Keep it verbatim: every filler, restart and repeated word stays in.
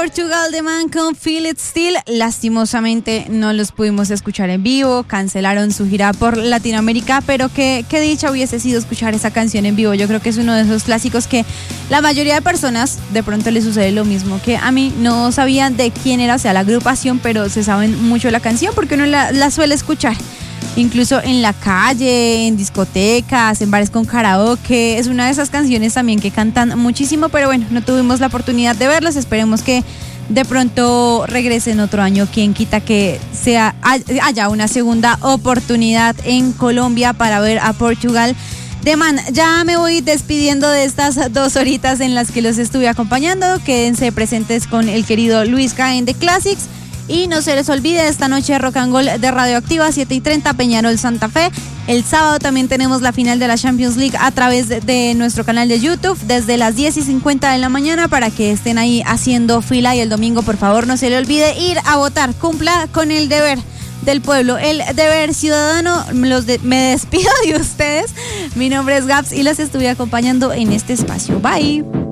Portugal The Man con Feel It Still. Lastimosamente no los pudimos escuchar en vivo, cancelaron su gira por Latinoamérica, pero qué, qué dicha hubiese sido escuchar esa canción en vivo. Yo creo que es uno de esos clásicos que la mayoría de personas de pronto les sucede lo mismo que a mí. No sabían de quién era, o sea, la agrupación, pero se saben mucho la canción porque uno la, la suele escuchar. Incluso en la calle, en discotecas, en bares con karaoke. Es una de esas canciones también que cantan muchísimo, pero bueno, no tuvimos la oportunidad de verlos. Esperemos que de pronto regresen otro año. Quien quita que sea haya una segunda oportunidad en Colombia para ver a Portugal The Man. Ya me voy despidiendo de estas dos horitas en las que los estuve acompañando. Quédense presentes con el querido Luis K en The Classics. Y no se les olvide, esta noche Rock and Gold de Radioactiva, siete y treinta, Peñarol Santa Fe. El sábado también tenemos la final de la Champions League a través de, de nuestro canal de YouTube desde las diez y cincuenta de la mañana para que estén ahí haciendo fila. Y el domingo, por favor, no se le olvide ir a votar. Cumpla con el deber del pueblo, el deber ciudadano. Los de, me despido de ustedes. Mi nombre es Gaps y los estuve acompañando en este espacio. Bye.